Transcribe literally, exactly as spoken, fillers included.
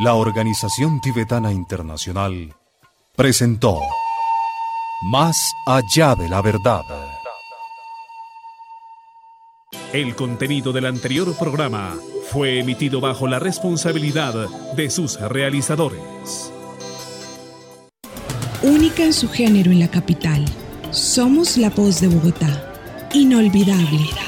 La Organización Tibetana Internacional presentó Más allá de la verdad. El contenido del anterior programa fue emitido bajo la responsabilidad de sus realizadores. Única en su género en la capital. Somos la voz de Bogotá. Inolvidable.